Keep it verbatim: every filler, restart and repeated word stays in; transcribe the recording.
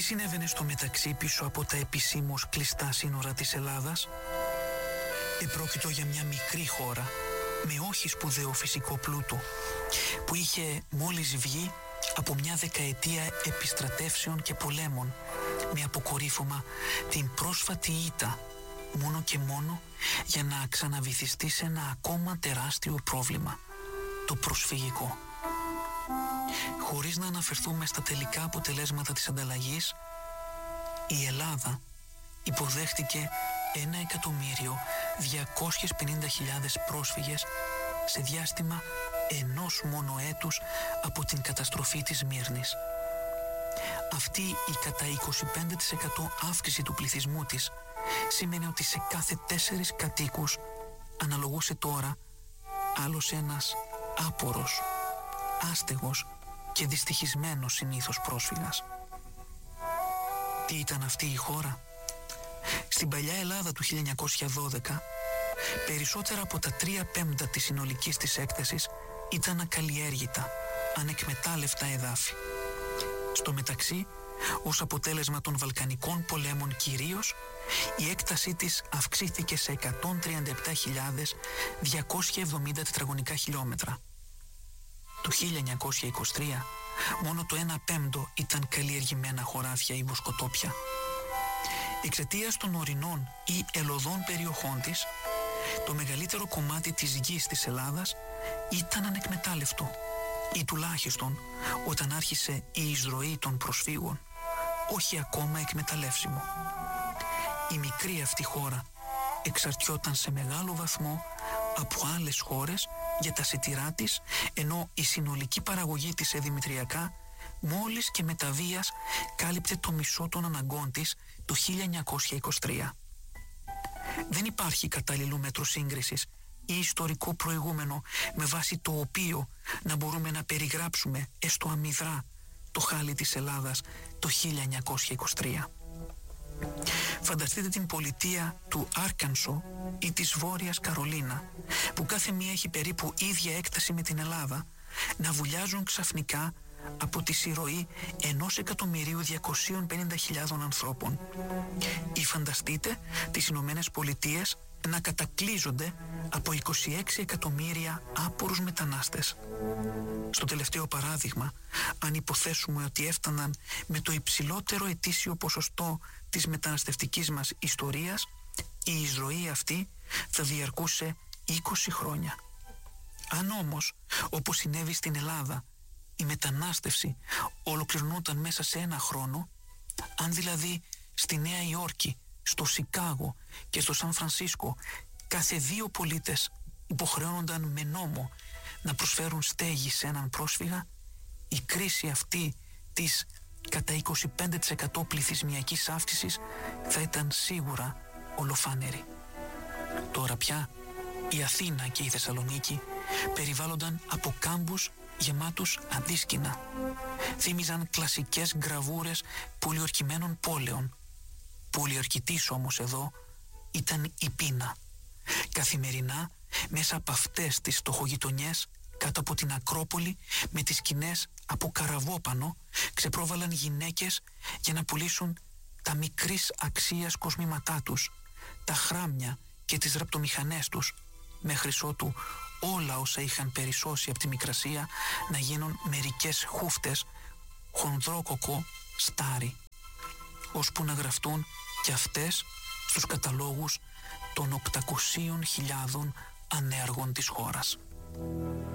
Τι συνέβαινε στο μεταξύ πίσω από τα επισήμως κλειστά σύνορα της Ελλάδας? Επρόκειτο για μια μικρή χώρα με όχι σπουδαίο φυσικό πλούτο, που είχε μόλις βγει από μια δεκαετία επιστρατεύσεων και πολέμων, με αποκορύφωμα την πρόσφατη ήττα, μόνο και μόνο για να ξαναβυθιστεί σε ένα ακόμα τεράστιο πρόβλημα, το προσφυγικό. Χωρίς να αναφερθούμε στα τελικά αποτελέσματα της ανταλλαγής, η Ελλάδα υποδέχτηκε ένα εκατομμύριο διακόσιες πενήντα χιλιάδες πρόσφυγες σε διάστημα ενός μόνο έτους από την καταστροφή της Μύρνης. Αυτή η κατά είκοσι πέντε τοις εκατό αύξηση του πληθυσμού της σήμαινε ότι σε κάθε τέσσερις κατοίκους αναλογούσε τώρα άλλος ένας άπορος, άστεγος και δυστυχισμένος συνήθως πρόσφυγας. Τι ήταν αυτή η χώρα? Στην παλιά Ελλάδα του χίλια εννιακόσια δώδεκα, περισσότερα από τα τρία πέμπτα της συνολικής της έκτασης ήταν ακαλλιέργητα, ανεκμετάλλευτα εδάφη. Στο μεταξύ, ως αποτέλεσμα των Βαλκανικών πολέμων κυρίως, η έκτασή της αυξήθηκε σε εκατόν τριάντα επτά χιλιάδες διακόσια εβδομήντα τετραγωνικά χιλιόμετρα. Το χίλια εννιακόσια είκοσι τρία, μόνο το ένα πέμπτο ήταν καλλιεργημένα χωράφια ή βοσκοτόπια. Εξαιτίας των ορεινών ή ελωδών περιοχών της, το μεγαλύτερο κομμάτι της γης της Ελλάδας ήταν ανεκμετάλλευτο, ή τουλάχιστον όταν άρχισε η εισρωή των προσφύγων, όχι ακόμα εκμεταλλεύσιμο. Η μικρή αυτή χώρα εξαρτιόταν σε μεγάλο βαθμό από άλλες χώρες για τα σιτηρά της, ενώ η συνολική παραγωγή της εδημητριακά μόλις και με τα βίας κάλυπτε το μισό των αναγκών της το χίλια εννιακόσια είκοσι τρία. Δεν υπάρχει κατάλληλο μέτρο σύγκρισης ή ιστορικό προηγούμενο με βάση το οποίο να μπορούμε να περιγράψουμε έστω αμυδρά το χάλι της Ελλάδας το χίλια εννιακόσια είκοσι τρία. Φανταστείτε την πολιτεία του Άρκανσο ή της Βόρειας Καρολίνα, που κάθε μία έχει περίπου ίδια έκταση με την Ελλάδα, να βουλιάζουν ξαφνικά από τη συρροή ενός εκατομμυρίου διακοσίων πενήντα χιλιάδων ανθρώπων. Ή φανταστείτε τις Ηνωμένες Πολιτείες να κατακλείζονται από είκοσι έξι εκατομμύρια άπορους μετανάστες. Στο τελευταίο παράδειγμα, αν υποθέσουμε ότι έφταναν με το υψηλότερο ετήσιο ποσοστό της μεταναστευτικής μας ιστορίας, η εισρωή αυτή θα διαρκούσε είκοσι χρόνια. Αν όμως, όπως συνέβη στην Ελλάδα, η μετανάστευση ολοκληρωνόταν μέσα σε ένα χρόνο, αν δηλαδή στη Νέα Υόρκη, στο Σικάγο και στο Σαν Φρανσίσκο κάθε δύο πολίτες υποχρεώνονταν με νόμο να προσφέρουν στέγη σε έναν πρόσφυγα, η κρίση αυτή της κατά είκοσι πέντε τοις εκατό πληθυσμιακής αύξησης θα ήταν σίγουρα ολοφάνερη. Τώρα πια η Αθήνα και η Θεσσαλονίκη περιβάλλονταν από κάμπους γεμάτους αντίσκηνα. Θύμιζαν κλασικές γραβούρες πολιορκημένων πόλεων. Πολιορκητής όμως εδώ ήταν η πείνα. Καθημερινά μέσα από αυτές τις στοχογειτονιές, κάτω από την Ακρόπολη, με τις σκηνές από καραβόπανο, ξεπρόβαλαν γυναίκες για να πουλήσουν τα μικρής αξίας κοσμήματά τους, τα χράμια και τις ραπτομηχανές τους, μέχρι ότου όλα όσα είχαν περισσώσει από τη Μικρασία να γίνουν μερικές χούφτες, χονδρόκοκο στάρι, ώσπου να γραφτούν και αυτές στους καταλόγους των οκτακοσίων χιλιάδων ανέργων της χώρας.